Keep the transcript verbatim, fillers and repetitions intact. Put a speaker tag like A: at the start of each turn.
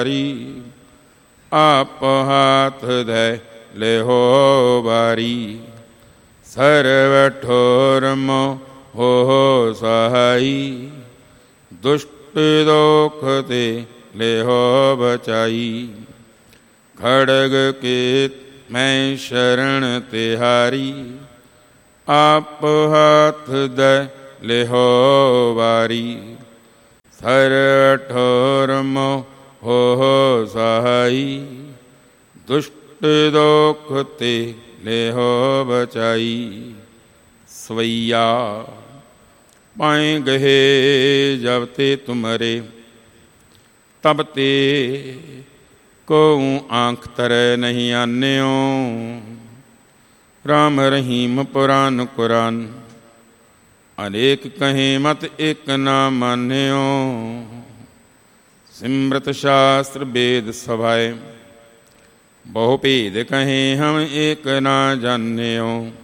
A: ਆਪ ਹਾਥ ਧੈ ਲਿਹੋ ਬਾਰੀ। ਸਰਵ ਠੋਰ ਮੋਹ ਸਹਾਈ, ਦੁਸ਼ਟ ਦੋਖ ਤੇ ਲਿਹੋ ਬਚਾਈ। ਖੜਗ ਕੇਤ ਮੈਂ ਸ਼ਰਨ ਤਿਹਾਰੀ, ਆਪ ਹਾਥ ਧੈ ਲਿਹੋ ਬਾਰੀ। ਸਰਵ ਠੋਰ ਮੋਹ ਸਹਾਈ, ਦੁਸ਼ਟ ਦੋਖ ਤੇ ਲਿਹੋ ਬਚਾਈ। ਸਵਈਆ ਪਾਏ ਗਏ ਜਬ ਤੇ ਤੁਮਰੇ, ਤਬ ਤੇ ਕੋਉ ਆਂਖ ਤਰੈ ਨਹੀਂ ਆਨਿਓ। ਰਾਮ ਰਹੀਮ ਪੁਰਾਨ ਕੁਰਾਨ, ਅਨੇਕ ਕਹੇ ਮਤ ਇੱਕ ਨਾ ਮਾਨਿਓ। ਸਿਮਰਤ ਸ਼ਾਸਤਰ ਵੇਦ ਸਭਾਏ, ਬਹੁ ਭੇਦ ਕਹੇ ਹਮ ਏਕ ਨਾ ਜਾਨਿਓ।